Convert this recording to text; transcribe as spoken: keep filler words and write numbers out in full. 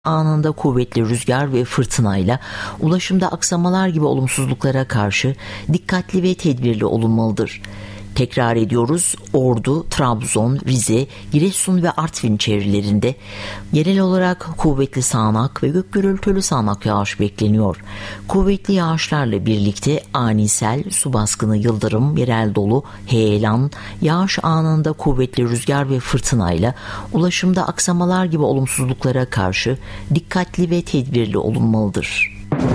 Anında kuvvetli rüzgar ve fırtınayla ulaşımda aksamalar gibi olumsuzluklara karşı dikkatli ve tedbirli olunmalıdır. Tekrar ediyoruz, Ordu, Trabzon, Rize, Giresun ve Artvin çevrelerinde yerel olarak kuvvetli sağanak ve gök gürültülü sağanak yağış bekleniyor. Kuvvetli yağışlarla birlikte ani sel, su baskını, yıldırım, yerel dolu, heyelan, yağış anında kuvvetli rüzgar ve fırtınayla ulaşımda aksamalar gibi olumsuzluklara karşı dikkatli ve tedbirli olunmalıdır.